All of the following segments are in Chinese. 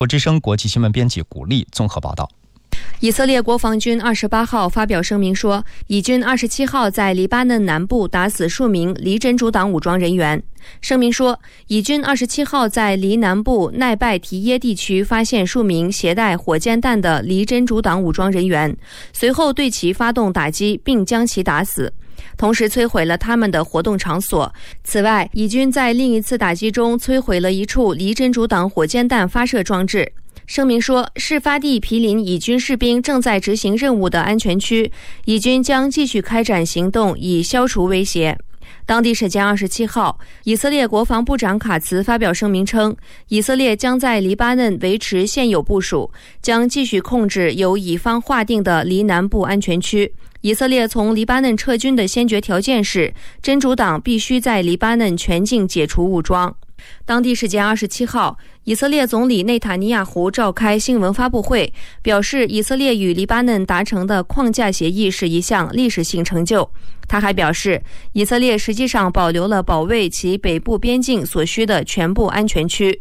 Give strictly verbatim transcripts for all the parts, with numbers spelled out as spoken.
国之声国际新闻编辑古丽综合报道。 以色列国防军二十八号发表声明说，以军二十七号在黎巴嫩南部打死数名黎真主党武装人员。声明说，以军二十七号在黎南部奈拜提耶地区发现数名携带火箭弹的黎真主党武装人员，随后对其发动打击，并将其打死，同时摧毁了他们的活动场所。此外，以军在另一次打击中摧毁了一处黎真主党火箭弹发射装置。声明说，事发地毗邻以军士兵正在执行任务的安全区，以军将继续开展行动以消除威胁。当地时间二十七号，以色列国防部长卡茨发表声明称，以色列将在黎巴嫩维持现有部署，将继续控制由以方划定的黎南部安全区。以色列从黎巴嫩撤军的先决条件是，真主党必须在黎巴嫩全境解除武装。当地时间二十七号，以色列总理内塔尼亚胡召开新闻发布会，表示以色列与黎巴嫩达成的框架协议是一项历史性成就。他还表示，以色列实际上保留了保卫其北部边境所需的全部安全区。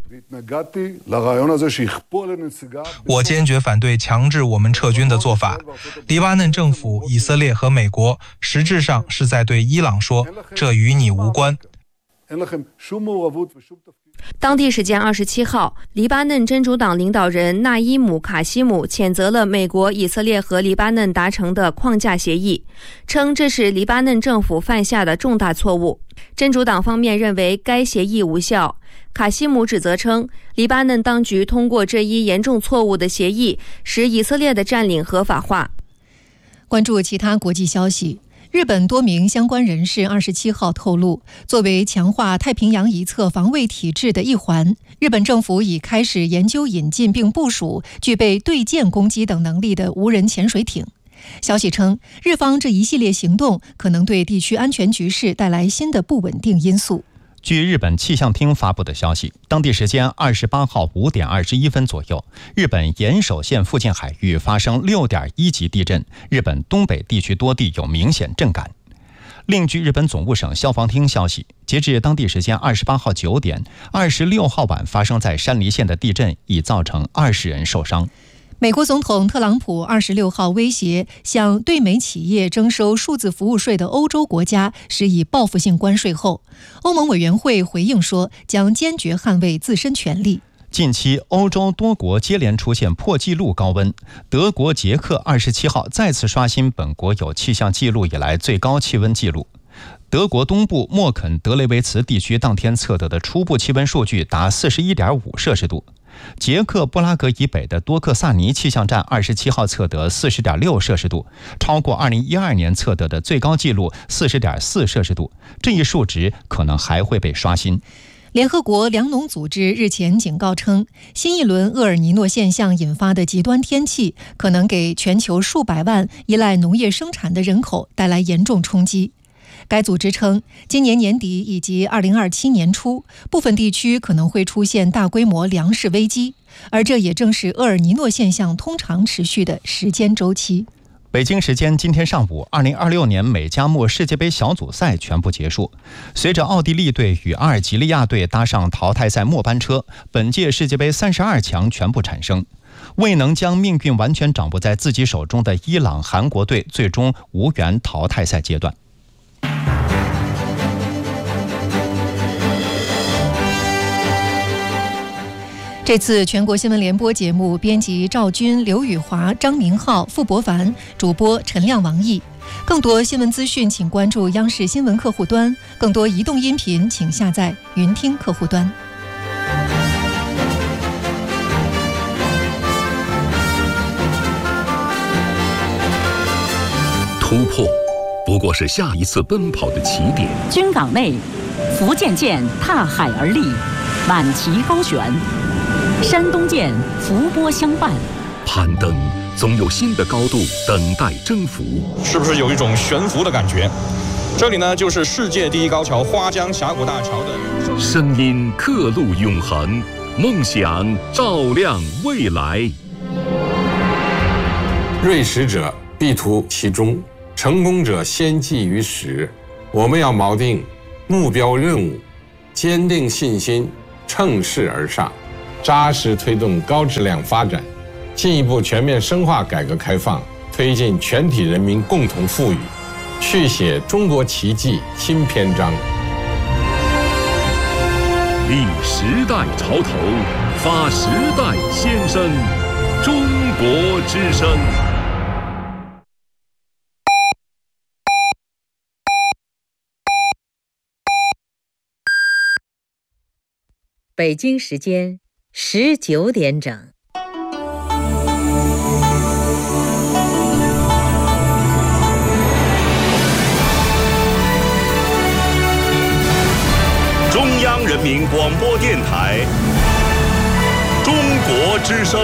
我坚决反对强制我们撤军的做法。黎巴嫩政府、以色列和美国实质上是在对伊朗说，这与你无关。 当地时间二十七号，黎巴嫩真主党领导人纳伊姆·卡西姆谴责了美国、以色列和黎巴嫩达成的框架协议，称这是黎巴嫩政府犯下的重大错误。真主党方面认为该协议无效。卡西姆指责称，黎巴嫩当局通过这一严重错误的协议，使以色列的占领合法化。 关注其他国际消息。日本多名相关人士二十七号透露，作为强化太平洋一侧防卫体制的一环，日本政府已开始研究引进并部署具备对舰攻击等能力的无人潜水艇。消息称，日方这一系列行动可能对地区安全局势带来新的不稳定因素。 据日本气象厅发布的消息，当地时间二十八号五点二十一分左右，日本岩手县附近海域发生六点一级地震，日本东北地区多地有明显震感。另据日本总务省消防厅消息，截至当地时间二十八号九点，二十六号晚发生在山梨县的地震已造成二十人受伤。 美国总统特朗普二十六号威胁向对美企业征收数字服务税的欧洲国家施以报复性关税后，欧盟委员会回应说将坚决捍卫自身权利。 近期欧洲多国接连出现破纪录高温，德国捷克二十七号再次刷新本国有气象记录以来最高气温纪录。德国东部默肯德雷维茨地区当天测得的初步气温数据达 四十一点五摄氏度。捷克布拉格以北的多克萨尼气象站二十七号测得 四十点六摄氏度，超过二零一二年测得的最高纪录 四十点四摄氏度，这一数值可能还会被刷新。 联合国粮农组织日前警告称，新一轮厄尔尼诺现象引发的极端天气可能给全球数百万依赖农业生产的人口带来严重冲击。该组织称，今年年底以及二零二七年初，部分地区可能会出现大规模粮食危机，而这也正是厄尔尼诺现象通常持续的时间周期。 北京时间今天上午，二零二六年美加墨世界杯小组赛全部结束。随着奥地利队与阿尔及利亚队搭上淘汰赛末班车，本届世界杯三十二强全部产生。未能将命运完全掌握在自己手中的伊朗、韩国队最终无缘淘汰赛阶段。 这次全国新闻联播节目，编辑赵军、刘宇华、张明浩、傅博凡，主播陈亮、王毅。更多新闻资讯，请关注央视新闻客户端；更多移动音频，请下载云听客户端。 突破不过是下一次奔跑的起点。 军港内，福建舰踏海而立，满旗高悬。山东舰伏波相伴， 攀登总有新的高度等待征服。 是不是有一种悬浮的感觉？这里呢，就是世界第一高桥花江峡谷大桥的声音，刻录永恒，梦想照亮未来。 锐识者必图其中，成功者先记于始。我们要锚定目标任务，坚定信心，乘势而上。 扎实推动高质量发展，进一步全面深化改革开放，推进全体人民共同富裕，续写中国奇迹新篇章。 立时代潮头，发时代先声，中国之声。 北京时间十九点整。 中央人民广播电台，中国之声。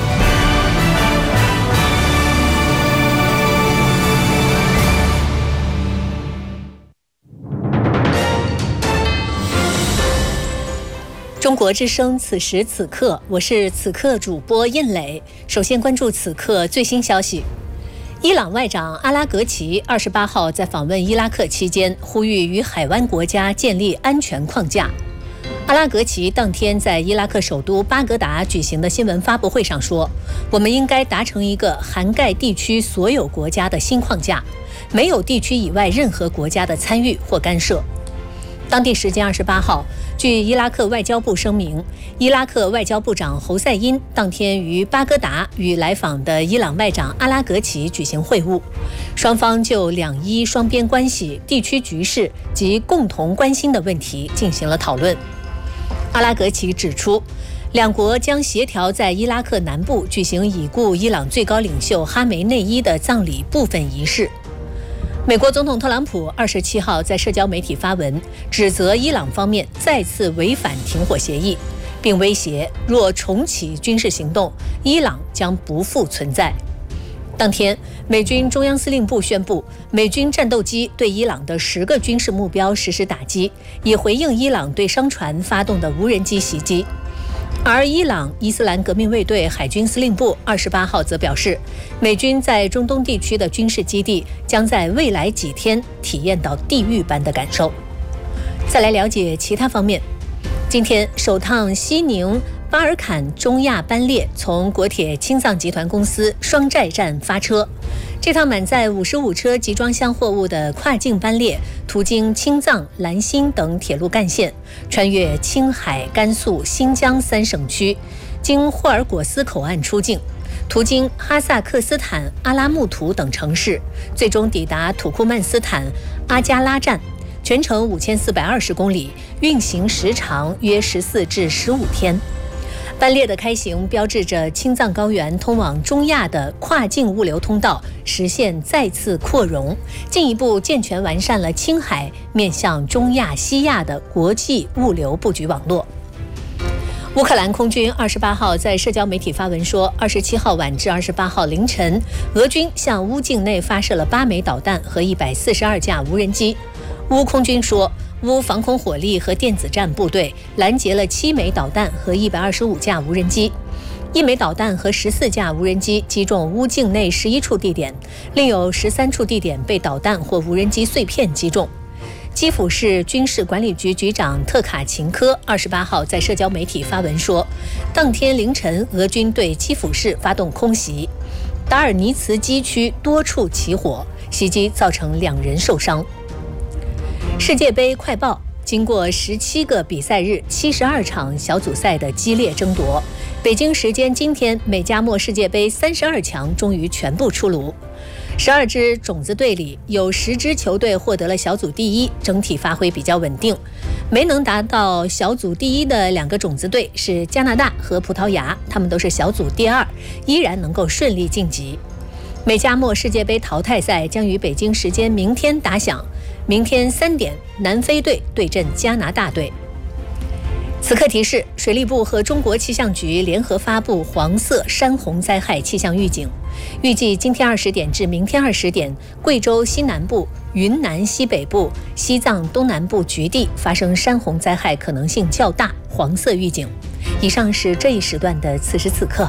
中国之声，此时此刻，我是此刻主播印磊。首先关注此刻最新消息。伊朗外长阿拉格齐二十八号在访问伊拉克期间，呼吁与海湾国家建立安全框架。阿拉格齐当天在伊拉克首都巴格达举行的新闻发布会上说：“我们应该达成一个涵盖地区所有国家的新框架，没有地区以外任何国家的参与或干涉。”当地时间二十八号，据伊拉克外交部声明，伊拉克外交部长侯赛因当天于巴格达与来访的伊朗外长阿拉格齐举行会晤，双方就两伊双边关系、地区局势及共同关心的问题进行了讨论。阿拉格齐指出，两国将协调在伊拉克南部举行已故伊朗最高领袖哈梅内伊的葬礼部分仪式。美国总统特朗普二十七号在社交媒体发文，指责伊朗方面再次违反停火协议，并威胁若重启军事行动，伊朗将不复存在。当天，美军中央司令部宣布，美军战斗机对伊朗的十个军事目标实施打击，以回应伊朗对商船发动的无人机袭击。而伊朗伊斯兰革命卫队海军司令部二十八号则表示，美军在中东地区的军事基地将在未来几天体验到地狱般的感受。再来了解其他方面，今天首趟西宁巴尔坎中亚班列从国铁青藏集团公司双寨站发车。这趟满载五十五车集装箱货物的跨境班列，途经青藏、兰新等铁路干线，穿越青海、甘肃、新疆三省区，经霍尔果斯口岸出境，途经哈萨克斯坦阿拉木图等城市，最终抵达土库曼斯坦阿加拉站。全程五千四百二十公里，运行时长约十四至十五天。班列的开行标志着青藏高原通往中亚的跨境物流通道实现再次扩容，进一步健全完善了青海面向中亚、西亚的国际物流布局网络。乌克兰空军二十八号在社交媒体发文说，二十七号晚至二十八号凌晨，俄军向乌境内发射了八枚导弹和一百四十二架无人机。乌空军说，乌防空火力和电子战部队拦截了七枚导弹和一百二十五架无人机，一枚导弹和十四架无人机击中乌境内十一处地点，另有十三处地点被导弹或无人机碎片击中。基辅市军事管理局局长特卡琴科二十八号在社交媒体发文说，当天凌晨俄军对基辅市发动空袭，达尔尼茨基区多处起火，袭击造成两人受伤。世界杯快报，经过十七个比赛日、七十二场小组赛的激烈争夺，北京时间今天，美加墨世界杯三十二强终于全部出炉。十二支种子队里有十支球队获得了小组第一，整体发挥比较稳定。没能达到小组第一的两个种子队是加拿大和葡萄牙，他们都是小组第二，依然能够顺利晋级。美加墨世界杯淘汰赛将于北京时间明天打响。明天三点，南非队对阵加拿大队。此刻提示：水利部和中国气象局联合发布黄色山洪灾害气象预警，预计今天二十点至明天二十点，贵州西南部、云南西北部、西藏东南部局地发生山洪灾害可能性较大，黄色预警。以上是这一时段的此时此刻。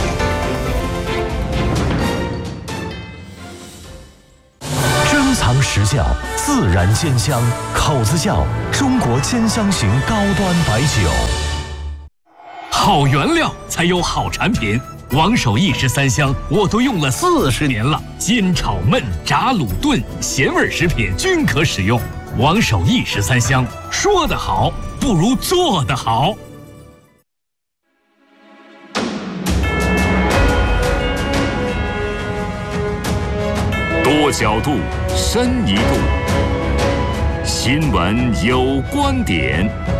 珍藏时时效，自然鲜香。口子窖中国兼香型高端白酒。 好原料才有好产品。王守义十三香我都用了四十年了，煎炒焖炸卤炖咸味食品均可使用。王守义十三香，说得好不如做得好。 多角度，深一度，新闻有观点。